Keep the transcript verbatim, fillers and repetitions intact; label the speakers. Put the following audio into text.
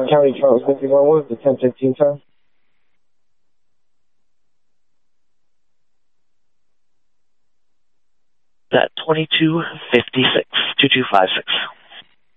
Speaker 1: County Charles fifty-one, what was the ten fifteen time?
Speaker 2: That twenty-two fifty-six, two two five six.